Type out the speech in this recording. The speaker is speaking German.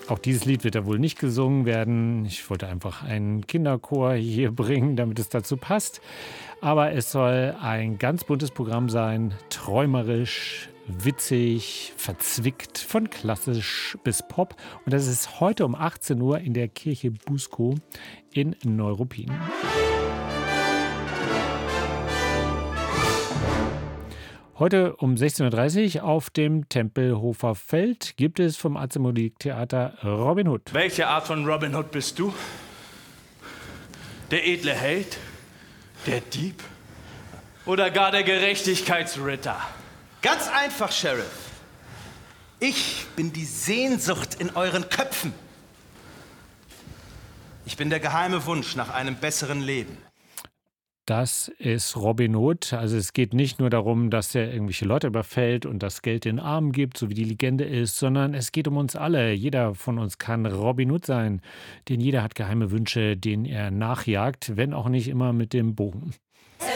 Auch dieses Lied wird ja wohl nicht gesungen werden. Ich wollte einfach einen Kinderchor hier bringen, damit es dazu passt. Aber es soll ein ganz buntes Programm sein, träumerisch, witzig, verzwickt, von klassisch bis Pop. Und das ist heute um 18 Uhr in der Kirche Buskow in Neuruppin. Heute um 16:30 Uhr auf dem Tempelhofer Feld gibt es vom Atze-Musik-Theater Robin Hood. Welche Art von Robin Hood bist du? Der edle Held? Der Dieb? Oder gar der Gerechtigkeitsritter? Ganz einfach, Sheriff. Ich bin die Sehnsucht in euren Köpfen. Ich bin der geheime Wunsch nach einem besseren Leben. Das ist Robin Hood. Also es geht nicht nur darum, dass er irgendwelche Leute überfällt und das Geld den Armen gibt, so wie die Legende ist, sondern es geht um uns alle. Jeder von uns kann Robin Hood sein, denn jeder hat geheime Wünsche, denen er nachjagt, wenn auch nicht immer mit dem Bogen.